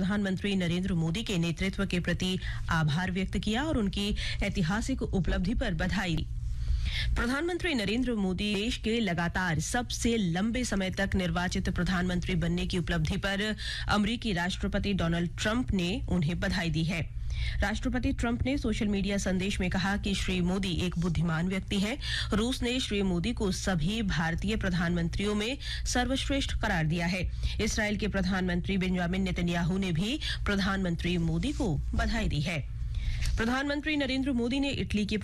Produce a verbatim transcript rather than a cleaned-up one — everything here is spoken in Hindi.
प्रधानमंत्री नरेंद्र मोदी के नेतृत्व के प्रति आभार व्यक्त किया और उनकी ऐतिहासिक उपलब्धि पर बधाई दी। प्रधानमंत्री नरेंद्र मोदी देश के लगातार सबसे लंबे समय तक निर्वाचित प्रधानमंत्री बनने की उपलब्धि पर अमेरिकी राष्ट्रपति डोनाल्ड ट्रंप ने उन्हें बधाई दी है। राष्ट्रपति ट्रंप ने सोशल मीडिया संदेश में कहा कि श्री मोदी एक बुद्धिमान व्यक्ति हैं। रूस ने श्री मोदी को सभी भारतीय प्रधानमंत्रियों में सर्वश्रेष्ठ करार दिया है। इस्राएल के प्रधानमंत्री बेंजामिन नेतन्याहू ने भी प्रधानमंत्री मोदी को बधाई दी है। प्रधानमंत्री नरेंद्र मोदी ने इटली के